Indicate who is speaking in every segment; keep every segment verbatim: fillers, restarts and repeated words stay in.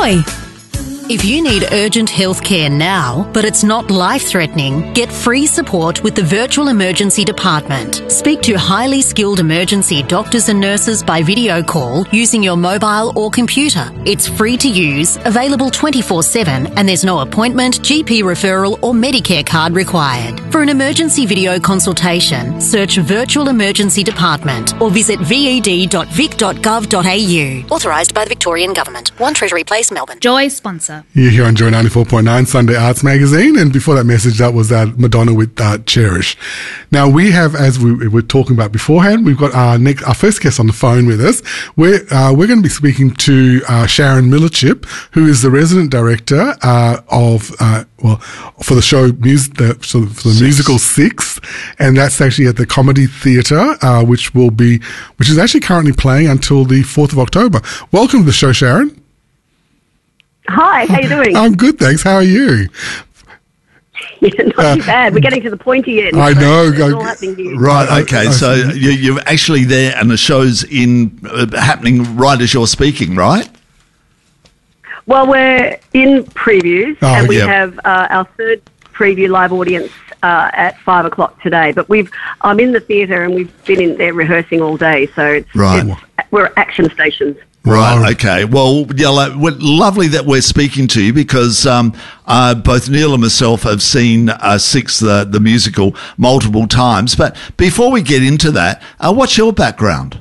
Speaker 1: Joy.
Speaker 2: If you need urgent health care now, but it's not life-threatening, get free support with the Virtual Emergency Department. Speak to highly skilled emergency doctors and nurses by video call using your mobile or computer. It's free to use, available twenty-four seven, and there's no appointment, G P referral or Medicare card required. For an emergency video consultation, search Virtual Emergency Department or visit v e d dot vic dot gov dot a u. Authorised by the Victorian Government. one Treasury Place, Melbourne.
Speaker 1: Joy sponsor.
Speaker 3: You're here on Joy ninety-four point nine Sunday Arts Magazine, and before that message, that was uh, Madonna with uh, Cherish. Now, we have, as we were talking about beforehand, we've got our next, our first guest on the phone with us. We're, uh, we're going to be speaking to uh, Sharon Millerchip, who is the resident director uh, of, uh, well, for the show, mus- the, so for the musical Six, and that's actually at the Comedy Theatre, uh, which will be, which is actually currently playing until the fourth of October. Welcome to the show, Sharon.
Speaker 4: Hi, how you doing?
Speaker 3: I'm good, thanks. How are you?
Speaker 4: Yeah, not uh, too bad. We're getting to the pointy end.
Speaker 3: I
Speaker 4: so
Speaker 3: know.
Speaker 4: It's all happening here.
Speaker 5: Right, okay. So you, you're actually there and the show's in uh, happening right as you're speaking, right?
Speaker 4: Well, we're in previews,
Speaker 3: Oh,
Speaker 4: and we
Speaker 5: yep.
Speaker 4: have uh, our third preview live audience uh, at five o'clock today. But we've I'm in the theatre, and we've been in there rehearsing all day. So it's,
Speaker 5: Right.
Speaker 4: it's, we're action stations.
Speaker 5: Right,
Speaker 3: Wow.
Speaker 5: okay. Well, yeah, like, well, lovely that we're speaking to you because um, uh, both Neil and myself have seen uh, Six, the, the musical, multiple times. But before we get into that, uh, what's your background?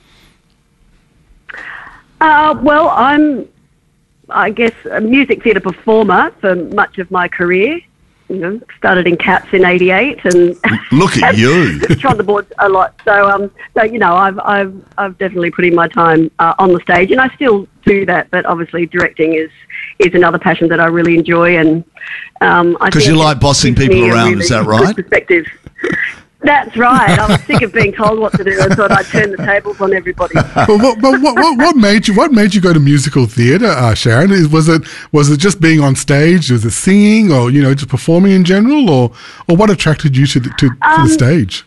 Speaker 4: Uh, well, I'm, I guess, a music theatre performer for much of my career. You know, started in Cats in eighty-eight, and
Speaker 5: Look at you.
Speaker 4: trod the boards a lot. So, um, so you know, I've, I've, I've definitely put in my time uh, on the stage, and I still do that. But obviously, directing is is another passion that I really enjoy, and um, I
Speaker 5: Because
Speaker 4: think
Speaker 5: you like
Speaker 4: it
Speaker 5: bossing
Speaker 4: gives
Speaker 5: people
Speaker 4: me a
Speaker 5: around,
Speaker 4: really
Speaker 5: is that
Speaker 4: good
Speaker 5: right?
Speaker 4: Perspective. That's right. I was sick of being told what to do. I thought I'd turn the tables on everybody.
Speaker 3: But, what, but what, what, what made you? What made you go to musical theatre, uh, Sharon? Is, was it was it just being on stage? Was it singing, or you know, just performing in general, or or what attracted you to the, to,
Speaker 4: Um,
Speaker 3: to the stage?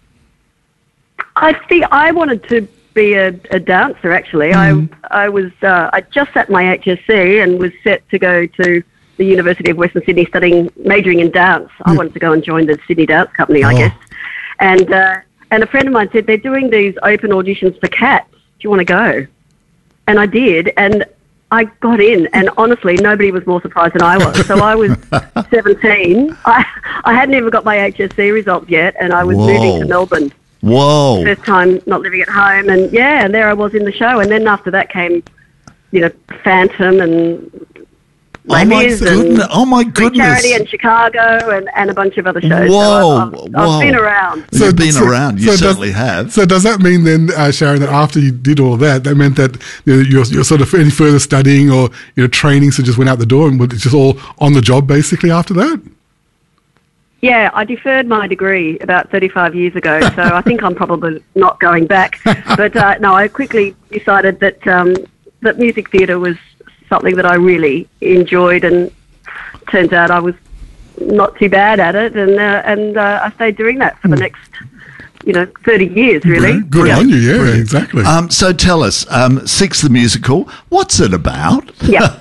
Speaker 4: I think I wanted to be a, a dancer. Actually,
Speaker 3: Mm.
Speaker 4: I I was uh, I just sat my H S C and was set to go to the University of Western Sydney studying majoring in dance. I
Speaker 3: Yeah.
Speaker 4: wanted to go and join the Sydney Dance Company, I
Speaker 3: Oh.
Speaker 4: guess. And uh, and a friend of mine said they're doing these open auditions for Cats. Do you want to go? And I did, and I got in. And honestly, nobody was more surprised than I was. So I was seventeen. I I hadn't even got my H S C results yet, and I was
Speaker 5: Whoa.
Speaker 4: moving to Melbourne.
Speaker 5: Whoa.
Speaker 4: First time not living at home, and yeah, and there I was in the show. And then after that came, you know, Phantom and
Speaker 5: Oh my
Speaker 4: Les Mis
Speaker 5: goodness!
Speaker 4: and
Speaker 5: Oh my
Speaker 4: Free
Speaker 5: goodness!
Speaker 4: Charity and Chicago and, and a bunch of other shows.
Speaker 5: Whoa,
Speaker 4: So I've, I've,
Speaker 5: whoa.
Speaker 4: I've been around.
Speaker 5: You've been
Speaker 3: so-
Speaker 5: around. You
Speaker 3: so does-
Speaker 5: certainly have.
Speaker 3: So does that mean then, uh, Sharon, that after you did all that, that meant that you know, you're, you're sort of any further studying or you know training, so just went out the door and was just all on the job basically after that?
Speaker 4: Yeah, I deferred my degree about thirty-five years ago, so I think I'm probably not going back. But uh, no, I quickly decided that um, that music theatre was something that I really enjoyed, and turns out I was not too bad at it, and uh, and uh, I stayed doing that for the next, you know, thirty years, really.
Speaker 3: Brilliant. Good
Speaker 4: Yeah.
Speaker 3: on you, yeah,
Speaker 5: Brilliant.
Speaker 3: exactly.
Speaker 5: Um, so tell us, um, Six the musical. What's it about?
Speaker 4: Yeah.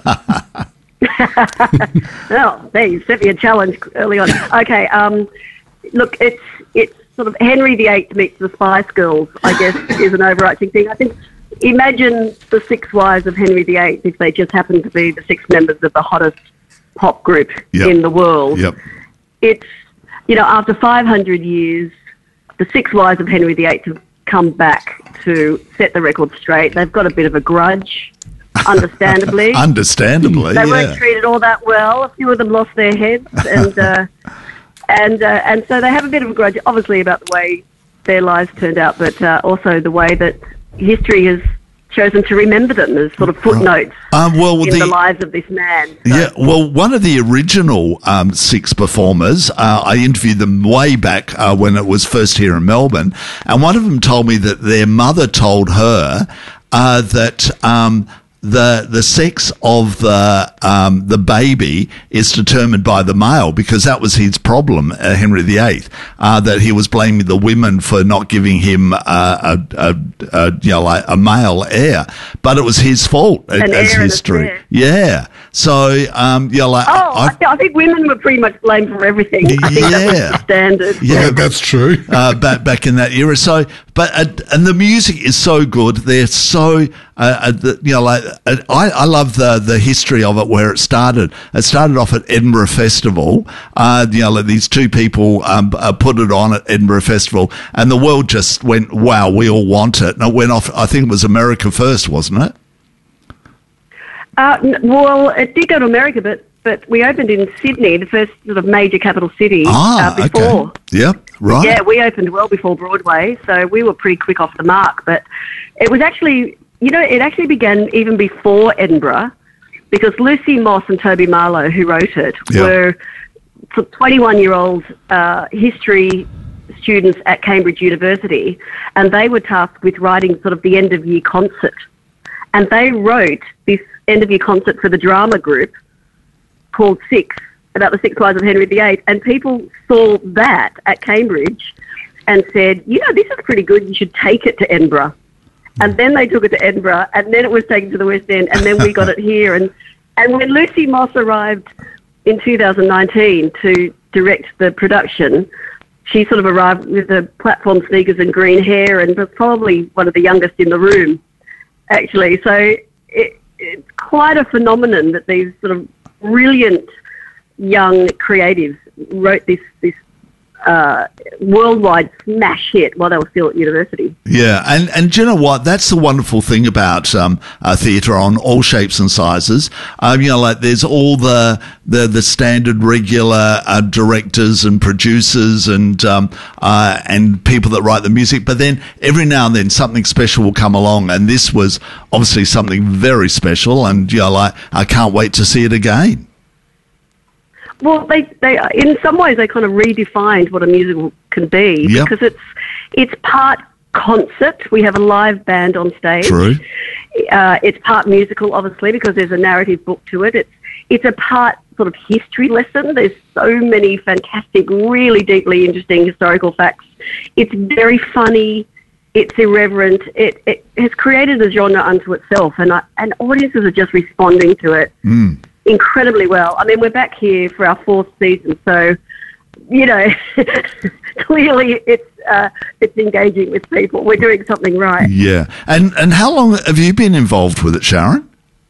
Speaker 4: Well, there you set me a challenge early on. Okay, um, look, it's it's sort of Henry the Eighth meets the Spice Girls, I guess, is an overarching thing. I think, imagine the six wives of Henry the Eighth if they just happened to be the six members of the hottest pop group
Speaker 5: Yep.
Speaker 4: in the world.
Speaker 5: Yep.
Speaker 4: It's, you know, after five hundred years, the six wives of Henry the Eighth have come back to set the record straight. They've got a bit of a grudge, understandably.
Speaker 5: Understandably,
Speaker 4: They
Speaker 5: yeah.
Speaker 4: weren't treated all that well. A few of them lost their heads, and uh, and uh, and so they have a bit of a grudge, obviously, about the way their lives turned out, but uh, also the way that history has chosen to remember them as sort of footnotes
Speaker 5: Um, well,
Speaker 4: in
Speaker 5: the,
Speaker 4: the lives of this man. So-
Speaker 5: Yeah, well, one of the original um, Six performers, uh, I interviewed them way back uh, when it was first here in Melbourne, and one of them told me that their mother told her uh, that um, the the sex of the um, the baby is determined by the male, because that was his problem, uh, Henry the Eighth, uh, that he was blaming the women for not giving him uh, a, a, a you know like a male heir, but it was his fault
Speaker 4: An
Speaker 5: as
Speaker 4: heir
Speaker 5: history.
Speaker 4: and a
Speaker 5: Yeah, so um, you know, like
Speaker 4: Oh,
Speaker 5: I've-
Speaker 4: I, th- I think women were pretty much blamed for everything. I think that was
Speaker 5: Yeah.
Speaker 4: the standard.
Speaker 5: Yeah.
Speaker 3: Yeah, that's true.
Speaker 5: uh, back back in that era. So, but uh, and the music is so good. They're so uh, uh, the, you know, like uh, I, I love the the history of it, where it started. It started off at Edinburgh Festival. Uh, you know, like these two people um, uh, put it on at Edinburgh Festival, and the world just went, "Wow, we all want it." And it went off. I think it was America first, wasn't it?
Speaker 4: Uh, n- well, it did go to America, but but we opened in Sydney, the first sort of major capital city,
Speaker 5: Ah,
Speaker 4: uh, before.
Speaker 5: okay. Yep, right.
Speaker 4: Yeah, we opened well before Broadway, so we were pretty quick off the mark. But it was actually, you know, it actually began even before Edinburgh, because Lucy Moss and Toby Marlowe, who wrote it,
Speaker 5: Yeah.
Speaker 4: were twenty-one-year-old uh, history students at Cambridge University, and they were tasked with writing sort of the end-of-year concert. And they wrote this end-of-year concert for the drama group called Six, about the Six Wives of Henry the Eighth, and people saw that at Cambridge and said, you know, this is pretty good, you should take it to Edinburgh. And then they took it to Edinburgh, and then it was taken to the West End, and then we got it here. And, and when Lucy Moss arrived in two thousand nineteen to direct the production, she sort of arrived with the platform sneakers and green hair, and was probably one of the youngest in the room, actually. So it, it's quite a phenomenon that these sort of brilliant young creatives wrote this this uh, worldwide smash hit while they were still at university.
Speaker 5: Yeah, and, and do you know what? That's the wonderful thing about um, uh, theatre on all shapes and sizes. Um, you know, like there's all the the, the standard regular uh, directors and producers and um, uh, and people that write the music, but then every now and then something special will come along, and this was obviously something very special, and you know, like I can't wait to see it again.
Speaker 4: Well, they, they in some ways they kind of redefined what a musical can be,
Speaker 5: Yep.
Speaker 4: because it's it's part concert. We have a live band on stage.
Speaker 5: True.
Speaker 4: Uh, it's part musical, obviously, because there's a narrative book to it. It's it's a part sort of history lesson. There's so many fantastic, really deeply interesting historical facts. It's very funny. It's irreverent. It, it has created a genre unto itself, and I, and audiences are just responding to it.
Speaker 5: Mm.
Speaker 4: Incredibly well. I mean, we're back here for our fourth season, so you know, clearly it's uh, it's engaging with people. We're doing something right.
Speaker 5: Yeah, and and how long have you been involved with it, Sharon?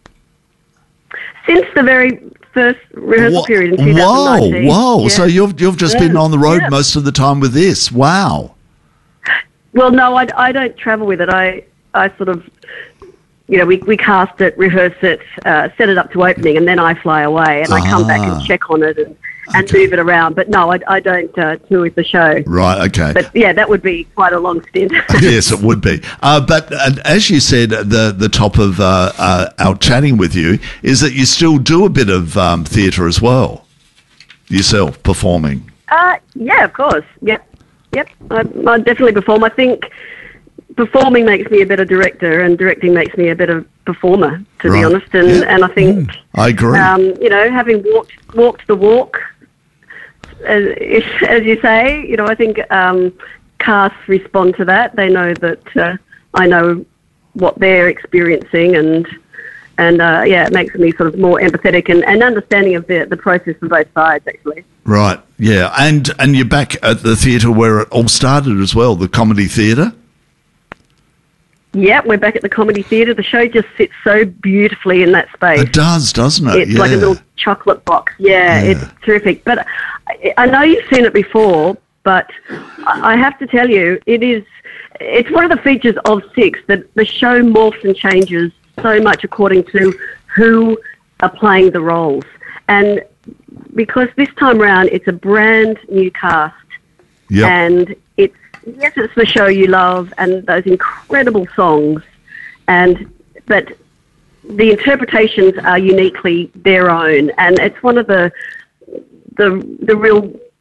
Speaker 4: Since the very first rehearsal
Speaker 5: Wha-
Speaker 4: period in
Speaker 5: Whoa,
Speaker 4: twenty nineteen.
Speaker 5: whoa!
Speaker 4: Yeah.
Speaker 5: So you've you've just
Speaker 4: Yeah.
Speaker 5: been on the road
Speaker 4: Yeah.
Speaker 5: most of the time with this. Wow.
Speaker 4: Well, no, I, I don't travel with it. I I sort of, you know, we, we cast it, rehearse it, uh, set it up to opening, and then I fly away and I come back
Speaker 5: Ah.
Speaker 4: and check on it and, and
Speaker 5: Okay.
Speaker 4: move it around. But no, I, I don't uh, tour with the show.
Speaker 5: Right. Okay.
Speaker 4: But yeah, that would be quite a long stint.
Speaker 5: Yes, it would be. Uh, but uh, as you said, at the the top of uh, uh, our chatting with you is that you still do a bit of um, theatre as well, yourself performing.
Speaker 4: Uh, yeah, of course. Yep. Yep. I, I definitely perform. I think performing makes me a better director, and directing makes me a better performer, to
Speaker 5: Right.
Speaker 4: be honest. And,
Speaker 5: Yeah.
Speaker 4: and I think,
Speaker 5: I agree.
Speaker 4: um, you know, having walked walked the walk, as, as you say, you know, I think um, casts respond to that. They know that uh, I know what they're experiencing, and and uh, yeah, it makes me sort of more empathetic and, and understanding of the the process from both sides, actually.
Speaker 5: Right. Yeah. And and you're back at the theatre where it all started as well, the Comedy Theatre.
Speaker 4: Yeah, we're back at the Comedy Theatre. The show just sits so beautifully in that space.
Speaker 5: It does, doesn't it?
Speaker 4: It's
Speaker 5: yeah.
Speaker 4: like a little chocolate box. Yeah,
Speaker 5: Yeah.
Speaker 4: it's terrific. But I, I know you've seen it before, but I I have to tell you, it is, it's one of the features of Six that the show morphs and changes so much according to who are playing the roles. And because this time round it's a brand new cast,
Speaker 5: Yep.
Speaker 4: and it's, yes, it's the show you love and those incredible songs, and but the interpretations are uniquely their own, and it's one of the the the real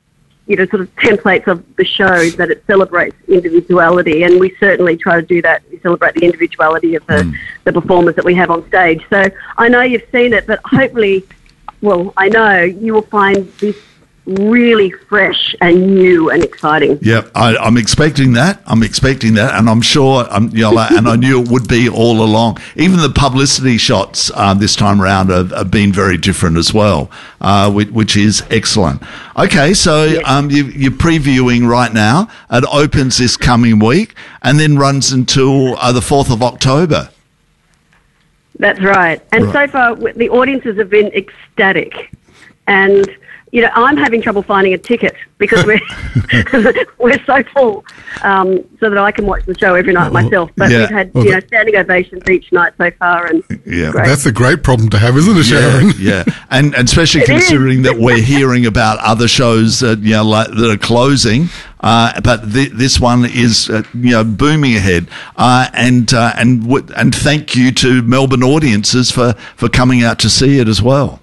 Speaker 4: you know, sort of templates of the show that it celebrates individuality, and we certainly try to do that. We celebrate the individuality of the, mm. the performers that we have on stage. So I know you've seen it, but hopefully, well, I know you will find this really fresh and new and exciting.
Speaker 5: Yeah, I, I'm expecting that. I'm expecting that, and I'm sure, um, you know, like, and I knew it would be all along. Even the publicity shots um, this time around have, have been very different as well, uh, which, which is excellent. Okay, so
Speaker 4: yes.
Speaker 5: um, you, you're previewing right now. It opens this coming week and then runs until uh, the fourth of October.
Speaker 4: That's right. And right. so far, the audiences have been ecstatic, and you know, I'm having trouble finding a ticket because we're we're so full, um, so that I can watch the show every night myself. But yeah. we've had well, you know standing ovations each night so far, and
Speaker 3: yeah, that's a great problem to have, isn't it, Sharon?
Speaker 5: Yeah, yeah. and and especially
Speaker 4: it
Speaker 5: considering
Speaker 4: is.
Speaker 5: that we're hearing about other shows that you know like, that are closing. Uh, but th- this one is, uh, you know, booming ahead. Uh, and uh, and w- and thank you to Melbourne audiences for, for coming out to see it as well.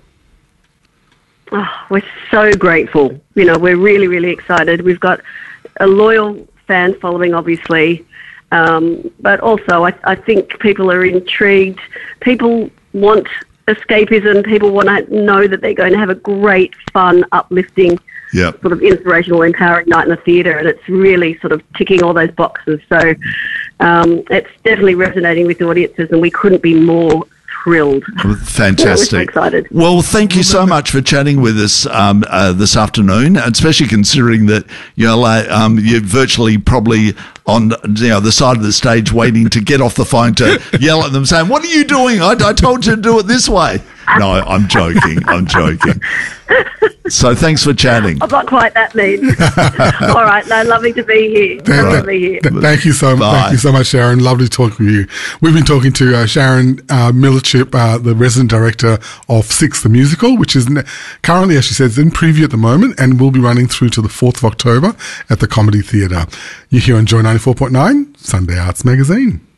Speaker 4: Oh, we're so grateful. You know, we're really, really excited. We've got a loyal fan following, obviously, um, but also I, I think people are intrigued. People want escapism. People want to know that they're going to have a great, fun, uplifting,
Speaker 5: yep.
Speaker 4: sort of inspirational, empowering night in the theatre, and it's really sort of ticking all those boxes. So um, it's definitely resonating with audiences, and we couldn't be more thrilled.
Speaker 5: Fantastic.
Speaker 4: We're so excited.
Speaker 5: Well, thank you so much for chatting with us um, uh, this afternoon, especially considering that you know, like, um, you're virtually probably on you know the side of the stage waiting to get off the phone to yell at them saying, "What are you doing? I, I told you to do it this way." No, I'm joking. I'm joking. So thanks for chatting.
Speaker 4: I'm not quite that mean. All right, no, lovely to be here.
Speaker 3: Th-
Speaker 4: lovely
Speaker 3: th-
Speaker 4: to be here.
Speaker 3: Th- thank you so much.
Speaker 5: Bye.
Speaker 3: Thank you so much, Sharon. Lovely to talk with you. We've been talking to uh, Sharon uh, Millerchip, uh, the resident director of Six the Musical, which is ne- currently, as she says, in preview at the moment, and will be running through to the fourth of October at the Comedy Theatre. You're here on Joy ninety-four point nine, Sunday Arts Magazine.